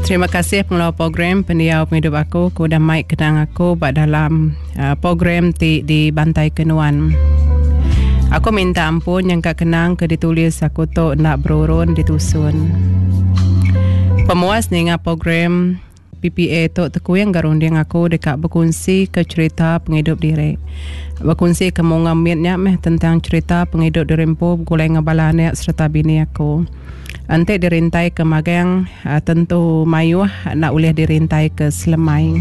Terima kasih pengelola program pendiau penghidup aku dah mic kenang aku dalam program di Bantai Kenuan. Aku minta ampun yang kak kenang ke ditulis aku tu nak berurun ditusun. Pemuas ni ngah program PPA tu tekuyang garunding aku dekat berkongsi ke cerita penghidup diri. Berkongsi ke mengamitnya tentang cerita penghidup diri empu gulai ngabalane serta bini aku. Ante dirintai ke magang tentu mayuh nak boleh dirintai ke selemai.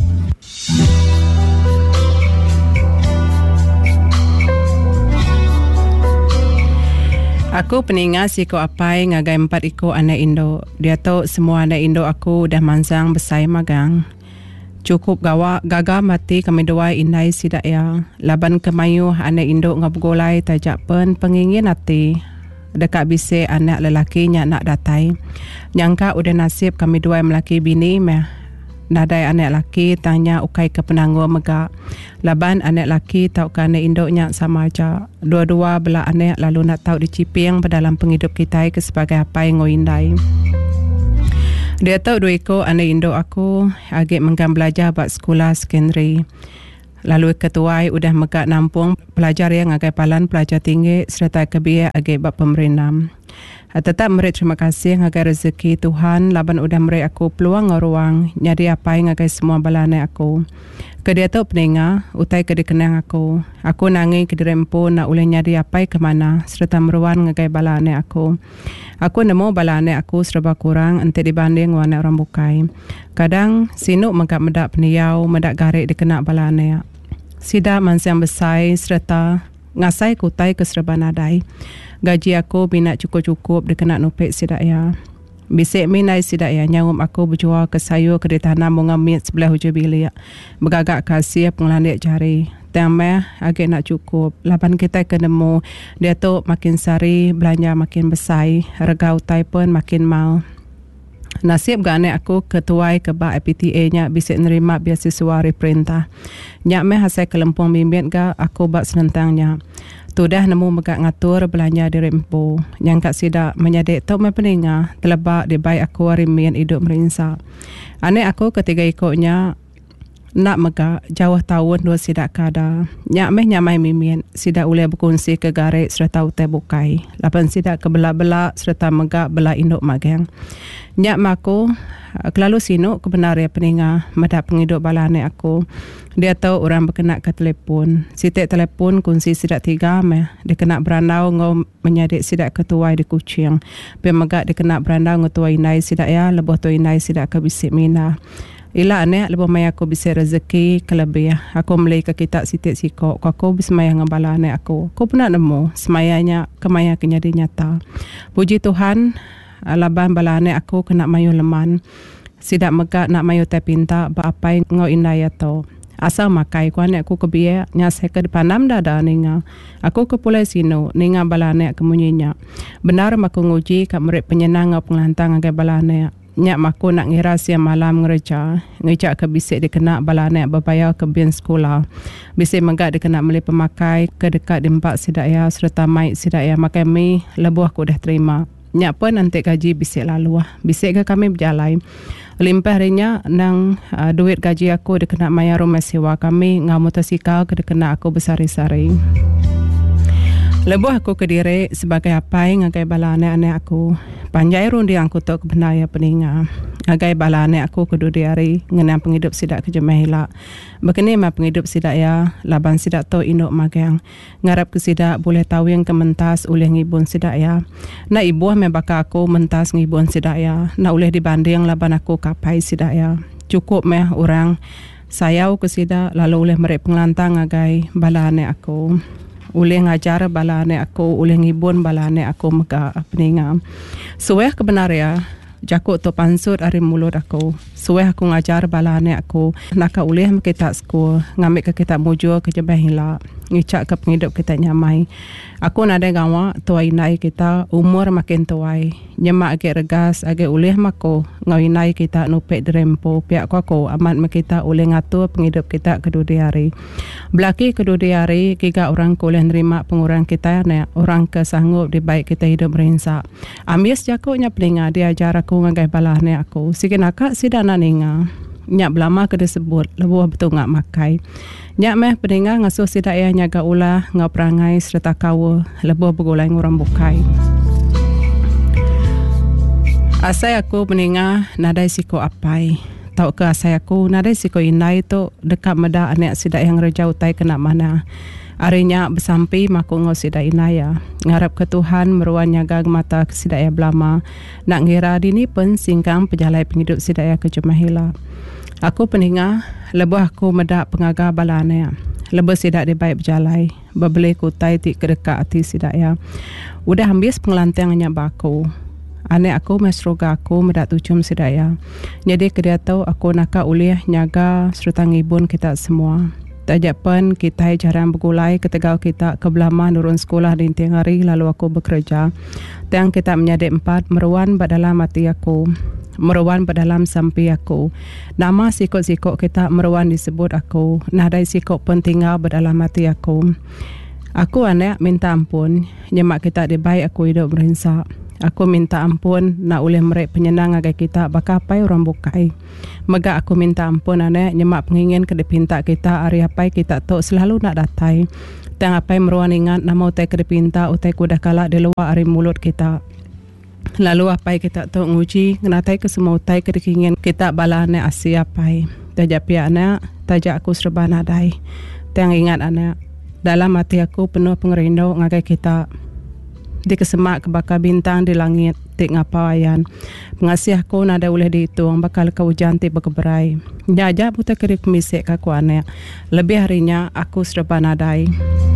Aku peningat si ko apai ngagai 4 iko anak Indo. Dia tahu semua anak Indo aku dah mansang besai magang. Cukup gaga mati kami dua indai sidak ya. Laban kemayuh anak Indo ngabgolai tajak pen pengingin hati. Dekat bisi anak lelaki nak datai. Nyangka udah nasib kami dua melaki bini meh. Nadai anak laki tanya ukai ke penangguh megak. Laban anak laki tahu ke anak induknya sama aja. Dua-dua belah anak lalu nak tahu diciping dalam penghidup kita ke sebagai apa yang ngoindai. Dia tahu dua iko anak induk aku agak menggam belajar buat sekolah sekondari. Lalu ketuai udah megak nampung pelajar yang agak palan pelajar tinggi serta kebiak agak bab pemerintah. Tetap merit terima kasih agak rezeki Tuhan laban udah merit aku peluang ruang nyari apa yang agak semua balane aku. Kedia tu peninga utai ke dikenang aku. Aku nangi ke dirempu nak boleh nyari apa ke mana serta meruan agak balane aku. Aku nemu balane aku serba kurang ente dibanding wana orang bukai. Kadang sinuk megak medak peniau medak garik dikena balane. Sida mansiang besai serta ngasai kutai ke serba nadai. Gaji aku bina cukup-cukup dikena nupik sidak ya. Bisik minai sidak ya nyawum aku berjual ke sayur ke di tanam mengamit sebelah hujung bilik. Bergagak kasih pengelandik jari. Tambah agak nak cukup. Lapan kita kenemu dia tu makin sari belanja makin besar. Harga utai pun makin mau. Nasib gane aku ketuai ke bak PTA nya bisa nerima beasiswa reperintah. Nyak meh hasil kelempong bimbit ga aku bak senentangnya. Tudah nemu megak ngatur belanja di rempo. Yang kat sidak menyadik tau meh peninga telebak di baik aku rimian hidup merinsa. Anek aku ketiga ikutnya nak megak jauh tahun dua sidak kada. Nyak meh nyamai mimin sidak boleh berkongsi ke garik serta utai bukai. Lapan sidak ke belak-belak serta megak belak induk magang. Nyak maku kelalu sinuk kebenar ya peninga medap penghidup balane aku. Dia tahu orang berkenak ke telefon. Sitik telefon kunci sidak 3 meh. Dia kena berandau ngau menyadik sidak ketuai di kucing. Pemegak dia kena berandau ngetuai inai sidak ya. Lebuh tu inai sidak ke bisik mina. Ila anek lebuh maya aku bisik rezeki kelebih. Aku melai ke kitak sitik sikok. Aku bismaya ngembala anek aku. Aku pernah nemu semayanya kemaya kenyadi nyata. Puji Tuhan. Laban bala anek aku kena mayu leman. Sidak megak nak mayu teh pinta apa yang ngau indai atau. Asal makai ku anek aku kebiak nyasai ke depan nam dada ninga. Aku ke pulai sino ninga bala anek kemunyinya. Benar maku nguji kat merik penyenang ngau pengelantang agai bala anek. Nyak maku nak ngira siang malam ngereja. Ngejak ke bisik dikena bala anek berbayar ke bin sekolah. Bisik megak dikena beli pemakai ke dekat dimpak sidak ya serta maik sidak ya makai mi lebuh aku dah terima. Nyak pun nanti gaji bisik lalu. Bisik ke kami berjalan. Limpah harinya nang duit gaji aku dikena mayar rumah sewa kami ngau motosikal ke dikena aku besari-sari. Lebuh aku ke diri sebagai apa yang ngagai bala anak-anak aku. Panjai rundi aku tak kebenaya peninga. Ngagai bala anak aku kedua hari ngenang penghidup sidak ke jemahila. Begini mah penghidup sidak ya laban sidak to induk magang. Ngarap ke sidak boleh tahu yang kementas oleh ngibun sidak ya. Nak ibu meh baka aku mentas ngibun sidak ya. Nak oleh dibanding laban aku kapai sidak ya. Cukup meh orang sayau ke sidak lalu oleh merek pengelantang ngagai bala anak aku. Uleh ngajar balane aku, uleh ngibun balane aku mega peninga. Suweh kebenar ya, jakuk to pansut ari mulut aku. suwe aku ngajar bala anak aku nak ulih kita school ngambil ke kita mujur ke jebah hila ngicak ke penghidup kita nyamai. Aku nada gawa tuai nai kita umur makin tuai nyemak agak regas agak ulih mako ngawinai kita nupek derempo pihak aku amat kita ulih ngatur penghidup kita kedua hari. Belaki kedua hari kiga orang boleh nerima pengurang kita orang kesanggup di baik kita hidup berinsa. Ambias jakonya peninga diajar aku ngagai balahne aku. Sikin akak sidana ninga. Nyak belama ke disebut lebuh betul ngak makai. Nyak meh peninga ngasuh sidak ya nyaga ulah ngau perangai serta kawa lebuh begulai ngurang bukai. Asai aku peninga nadai siko apai. Tau ke asai aku nadai siko inai tu dekat meda anak sidak yang rejau utai kena mana. Arinya bersampai maku ngau sidak inaya. Ngarap ke Tuhan meruan nyaga mata ke sidak ya belama. Nak ngira dini pun singkang pejalai penghidup sidak ya ke Jemahila. Aku peninga lebuh aku medak pengaga balanya. Lebuh sidak di baik berjalai. Berbeli kutai tik kedekat hati sidak ya. Udah habis pengelantiannya baku. Anak aku mesroga aku medak tucum sidak ya. Jadi kedia tahu aku nak uliah nyaga serta ngibun kita semua. Tajak pun kita jarang bergulai ketika kita ke belama nurun sekolah di intiang hari lalu aku bekerja. Tiang kita menyadik 4 meruan badalam mati aku. Meruan badalam sampai aku. Nama sikok-sikok kita meruan disebut aku. Nadai sikok pun tinggal badalam mati aku. Aku anak minta ampun. Nyemak kita dibaik aku hidup berinsa. Aku minta ampun nak ulih merek penyenang agai kita bakapai orang bukai. Mega aku minta ampun anak nyemak pengingin ke dipinta kita hari apai kita tok selalu nak datai. Tang apai meruan ingat nama utai ke dipinta utai kuda kalak di luar hari mulut kita. Lalu apai kita tok nguji ngenatai ke semua utai ke dikingin kita bala anak asia apai. Tajak pihak anak, tajak aku serba nadai. Tang ingat anak dalam hati aku penuh pengerindu ngagai kita. Di kesemak kebakar bintang di langit tik ngapawayan. Pengasih aku nada boleh dihitung bakal kau janti berkeberai. Nyajak buta kerik misik kaku anak. Lebih harinya aku serba nadai.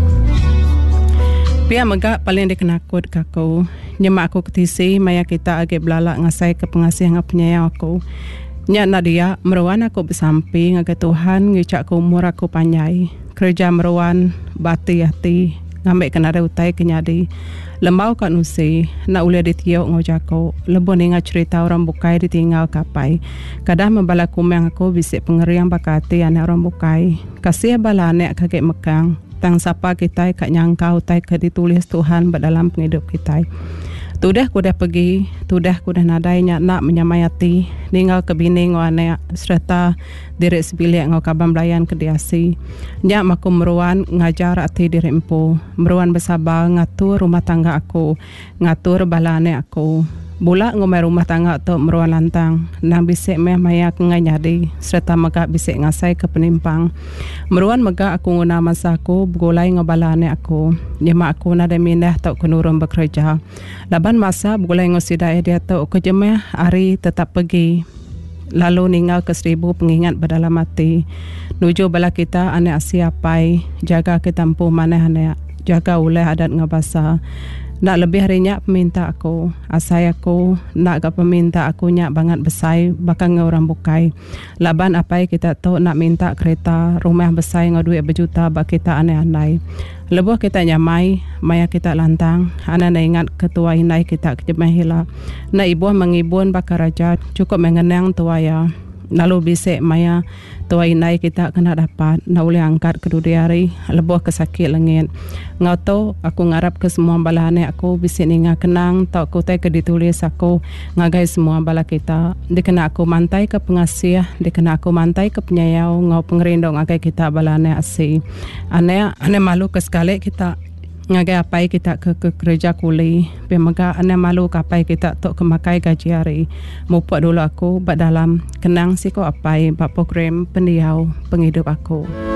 Pia megak paling dikenakut kaku. Nyemak aku ketisi maya kita agak belalak ngasai ke pengasih ngap penyayang aku. Nyak Nadia meruan aku bersampi ngaga Tuhan ngicak ku umur aku panjai. Kerja meruan bati hati ngambil kenada utai kenyadi. Lembau kat nusi, nak ulih ditiok ngojako. Lebih ingat cerita orang bukai ditinggal kapai. Kadang membala kumeng aku bisik pengeriang bakati anak orang bukai. Kasih bala anak kakek mekang. Tang sapa kita kat nyangka utai ke ditulis Tuhan berdalam penghidup kita. Tudah ku dah pergi, tudah ku dah nadainya nak menyamayati, ninggal ke bini ngau anak serta diri sebilik ngau kaban belayan ke diasi. Nyak maku meruan ngajar ati diri empu, meruan bersabar ngatur rumah tangga aku, ngatur bala anak aku. Bulak ngomai rumah tangga tu meruan lantang, nang bisik meh maya kengai nyadi, serta megak bisik ngasai ke penimpang. Meruan megak aku nguna masa aku, bergulai ngobala anak aku. Nyemak aku nada mindah tak kenurun bekerja. Laban masa bergulai ngosidai dia tu ke jemah hari tetap pergi. Lalu ninggal ke 1000 pengingat berdalam hati. Nuju bala kita anak siapai, jaga ketampu mana anak, jaga oleh adat ngabasa. Nak lebih harinya peminta aku. Asai aku nak ke peminta aku nyak banget besai bakal orang bukai. Laban apai kita tahu nak minta kereta rumah besai ngau duit berjuta bak kita aneh-aneh. Lebuh kita nyamai, maya kita lantang. Ana nak ingat ketua inai kita ke Jemahila. Nak ibu mengibun bakal raja cukup mengenang tua ya. Lalu bisik maya tua inai kita kena dapat nak boleh angkat kedua hari lebuh kesakit lengit. Ngau tahu aku ngarap ke semua bala anak aku bisik ninga kenang tak aku tai ke ditulis aku ngagai semua bala kita. Dikena aku mantai ke pengasih, dikena aku mantai ke penyayau ngau pengerindong ngagai kita bala anak asi. Anak malu ke sekali kita ngagai apai kita ke kerja kuli pemega ane malu kapai kita tok kemakai gaji hari mupuk dulu aku bak dalam kenang siko apai bak program pendiau penghidup aku.